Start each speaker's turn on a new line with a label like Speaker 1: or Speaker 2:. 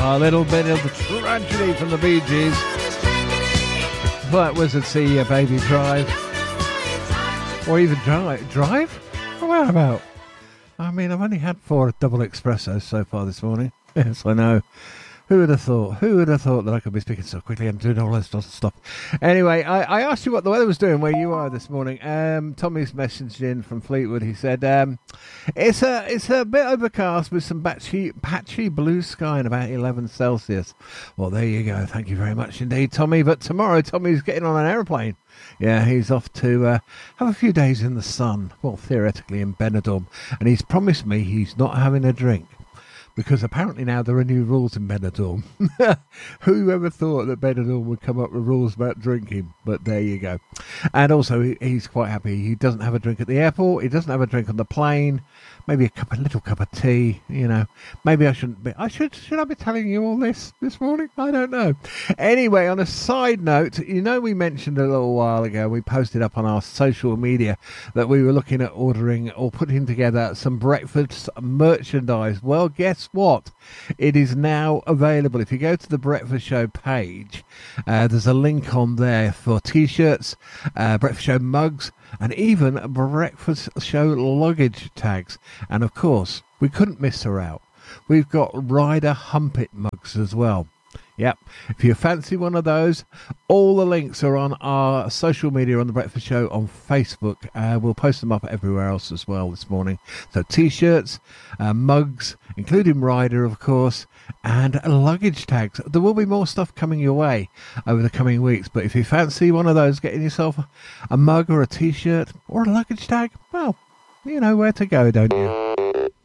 Speaker 1: A little bit of the tragedy from the Bee Gees. But Wizard See Baby Drive. Or even Drive? What about? I mean, I've only had 4 double espressos so far this morning. Yes, I know. Who would have thought? Who would have thought that I could be speaking so quickly and doing all this stuff? Anyway, I asked you what the weather was doing where you are this morning. Tommy's messaged in from Fleetwood. He said it's a bit overcast with some patchy blue sky and about 11 Celsius. Well, there you go. Thank you very much indeed, Tommy. But tomorrow, Tommy's getting on an aeroplane. Yeah, he's off to have a few days in the sun. Well, theoretically in Benidorm, and he's promised me he's not having a drink. Because apparently now there are new rules in Benidorm. Who ever thought that Benidorm would come up with rules about drinking? But there you go. And also, he's quite happy. He doesn't have a drink at the airport. He doesn't have a drink on the plane. Maybe a little cup of tea, you know. Maybe I shouldn't be. Should I be telling you all this morning? I don't know. Anyway, on a side note, you know, we mentioned a little while ago, we posted up on our social media that we were looking at ordering or putting together some breakfast merchandise. Well, guess what? It is now available. If you go to the Breakfast Show page, there's a link on there for T-shirts, Breakfast Show mugs, and even Breakfast Show luggage tags. And of course, we couldn't miss her out. We've got Ryder Humpit mugs as well. Yep. If you fancy one of those, all the links are on our social media on The Breakfast Show on Facebook. We'll post them up everywhere else as well this morning. So T-shirts, mugs, including Ryder, of course, and luggage tags. There will be more stuff coming your way over the coming weeks. But if you fancy one of those, getting yourself a mug or a T-shirt or a luggage tag, well, you know where to go, don't you?